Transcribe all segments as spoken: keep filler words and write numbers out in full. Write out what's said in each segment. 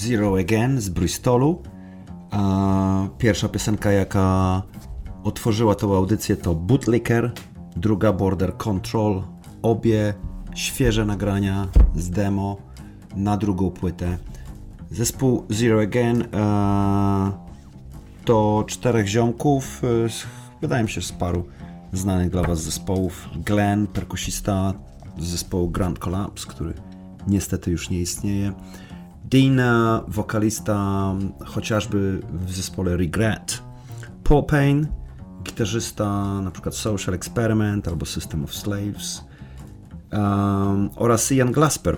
Zero Again z Bristolu. Pierwsza piosenka, jaka otworzyła tą audycję, to Bootlicker, druga Border Control, obie świeże nagrania z demo na drugą płytę. Zespół Zero Again to czterech ziomków, wydaje mi się, z paru znanych dla was zespołów. Glenn, perkusista z zespołu Grand Collapse, który niestety już nie istnieje. Dean, wokalista chociażby w zespole Regret. Paul Payne, gitarzysta na przykład Social Experiment albo System of Slaves. Um, oraz Ian Glasper,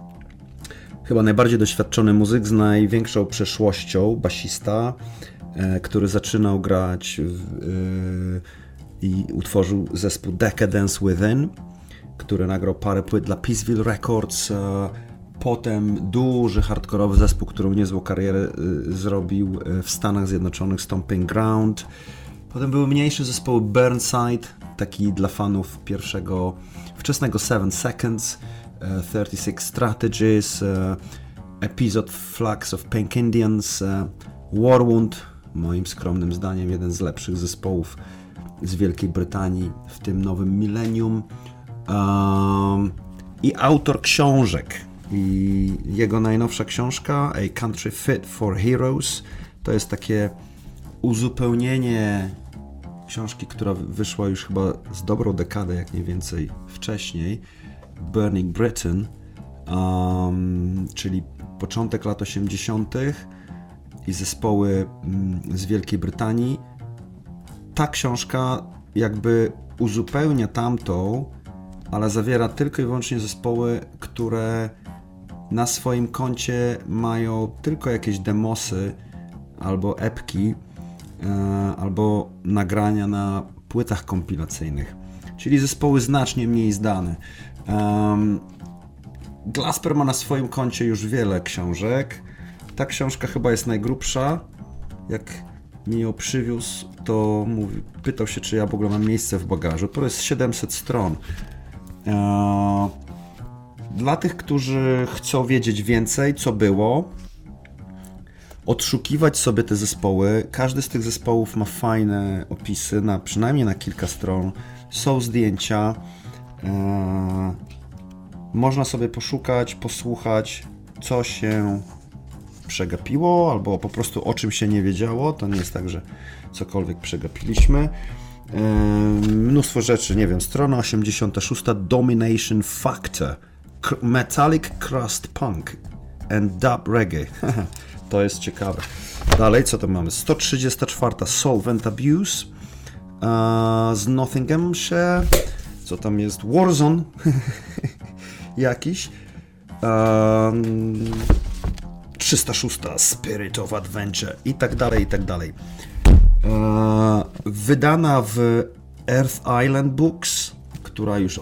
chyba najbardziej doświadczony muzyk z największą przeszłością, basista, e, który zaczynał grać w, e, i utworzył zespół Decadence Within, który nagrał parę płyt dla Peaceville Records. E, potem duży hardkorowy zespół, który niezłą karierę e, zrobił w Stanach Zjednoczonych, Stomping Ground. Potem były mniejsze zespoły, Burnside, taki dla fanów pierwszego, wczesnego Seven Seconds, uh, thirty six Strategies, uh, Episode Flux of Pink Indians, uh, Warwound, moim skromnym zdaniem jeden z lepszych zespołów z Wielkiej Brytanii w tym nowym milenium, um, i autor książek. I jego najnowsza książka, A Country Fit for Heroes, to jest takie uzupełnienie książki, która wyszła już chyba z dobrą dekadę, jak nie więcej, wcześniej, Burning Britain, um, czyli początek lat osiemdziesiątych i zespoły um, z Wielkiej Brytanii. Ta książka jakby uzupełnia tamtą, ale zawiera tylko i wyłącznie zespoły, które na swoim koncie mają tylko jakieś demosy albo epki, albo nagrania na płytach kompilacyjnych, czyli zespoły znacznie mniej znane. Um, Glasper ma na swoim koncie już wiele książek. Ta książka chyba jest najgrubsza. Jak mi ją przywiózł, to mówi, pytał się, czy ja w ogóle mam miejsce w bagażu. To jest siedemset stron. Um, dla tych, którzy chcą wiedzieć więcej, co było, odszukiwać sobie te zespoły. Każdy z tych zespołów ma fajne opisy, na, przynajmniej na kilka stron. Są zdjęcia. Eee, można sobie poszukać, posłuchać, co się przegapiło, albo po prostu o czym się nie wiedziało. To nie jest tak, że cokolwiek przegapiliśmy. Eee, mnóstwo rzeczy, nie wiem, strona osiemdziesiąta szósta, Domination Factor, Metallic Crust Punk and Dub Reggae. To jest ciekawe. Dalej, co to mamy? sto trzydziesta czwarta Solvent Abuse uh, z Nottinghamshire. Co tam jest? Warzone jakiś. Um, trzysta szósta Spirit of Adventure i tak dalej, i tak dalej. Uh, wydana w Earth Island Books, która już